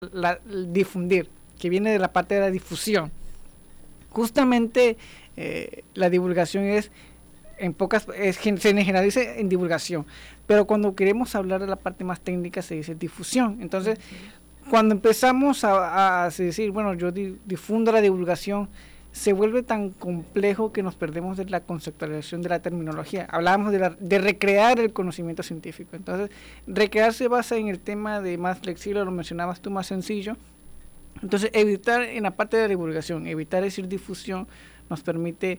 difundir, que viene de la parte de la difusión. Justamente la divulgación se generaliza en divulgación, pero cuando queremos hablar de la parte más técnica se dice difusión. Entonces, cuando empezamos a decir, bueno, yo difundo la divulgación, se vuelve tan complejo que nos perdemos de la conceptualización de la terminología. Hablábamos de recrear el conocimiento científico. Entonces, recrear se basa en el tema de más flexible, lo mencionabas tú, más sencillo. Entonces, evitar en la parte de la divulgación, evitar decir difusión, nos permite,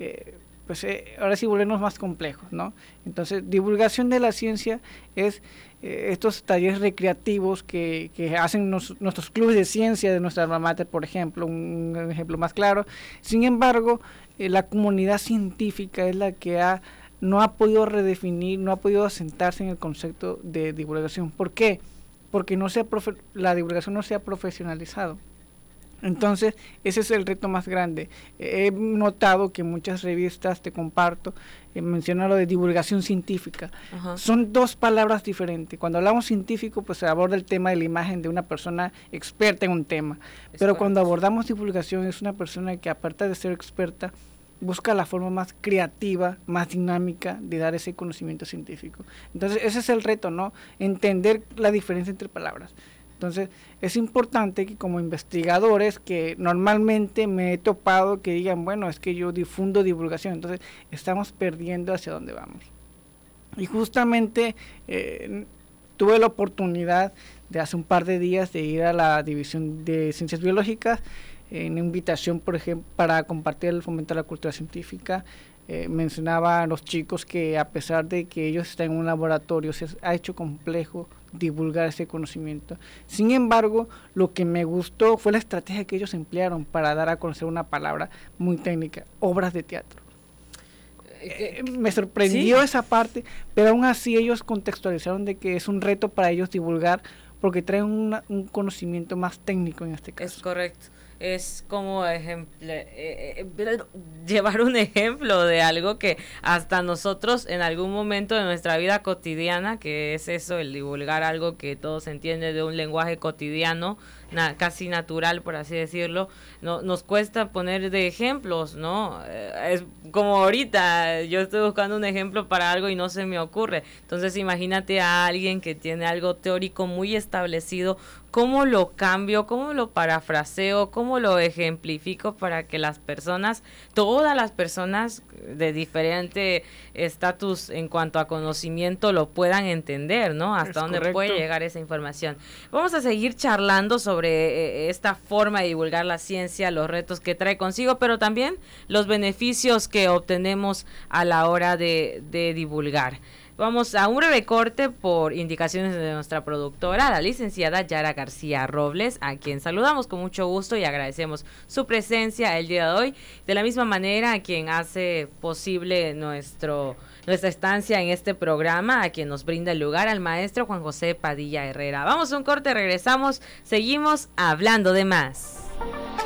ahora sí volvernos más complejos, ¿no? Entonces, divulgación de la ciencia es estos talleres recreativos que hacen nuestros clubes de ciencia de nuestra alma mater, por ejemplo, un ejemplo más claro. Sin embargo, la comunidad científica es la que no ha podido redefinir, no ha podido asentarse en el concepto de divulgación. ¿Por qué? Porque la divulgación no se ha profesionalizado. Entonces, ese es el reto más grande. He notado que muchas revistas, te comparto, mencionan lo de divulgación científica. Ajá. Son dos palabras diferentes. Cuando hablamos científico, pues se aborda el tema de la imagen de una persona experta en un tema. Pero cuando abordamos divulgación, es una persona que, aparte de ser experta, busca la forma más creativa, más dinámica de dar ese conocimiento científico. Entonces, ese es el reto, ¿no? Entender la diferencia entre palabras. Entonces, es importante que como investigadores, que normalmente me he topado que digan, bueno, es que yo difundo divulgación, entonces estamos perdiendo hacia dónde vamos. Y justamente tuve la oportunidad de hace un par de días de ir a la División de Ciencias Biológicas, en invitación, por ejemplo, para compartir el fomento de la cultura científica. Mencionaba a los chicos que a pesar de que ellos están en un laboratorio, se ha hecho complejo divulgar ese conocimiento. Sin embargo, lo que me gustó fue la estrategia que ellos emplearon para dar a conocer una palabra muy técnica, obras de teatro. Me sorprendió esa parte, pero aún así ellos contextualizaron de que es un reto para ellos divulgar porque traen un conocimiento más técnico en este caso. Es correcto. Es como llevar un ejemplo de algo que hasta nosotros en algún momento de nuestra vida cotidiana, que es eso, el divulgar algo que todos entienden de un lenguaje cotidiano, casi natural, por así decirlo, nos cuesta poner de ejemplos, ¿no? Es como ahorita, yo estoy buscando un ejemplo para algo y no se me ocurre. Entonces imagínate a alguien que tiene algo teórico muy establecido, ¿cómo lo cambio? ¿Cómo lo parafraseo? ¿Cómo lo ejemplifico para que las personas, todas las personas de diferente estatus en cuanto a conocimiento lo puedan entender, ¿no? Hasta dónde puede llegar esa información. Vamos a seguir charlando sobre esta forma de divulgar la ciencia, los retos que trae consigo, pero también los beneficios que obtenemos a la hora de divulgar. Vamos a un breve corte por indicaciones de nuestra productora, la licenciada Yara García Robles, a quien saludamos con mucho gusto y agradecemos su presencia el día de hoy. De la misma manera, a quien hace posible nuestra estancia en este programa, a quien nos brinda el lugar, al maestro Juan José Padilla Herrera. Vamos a un corte, regresamos, seguimos hablando de más.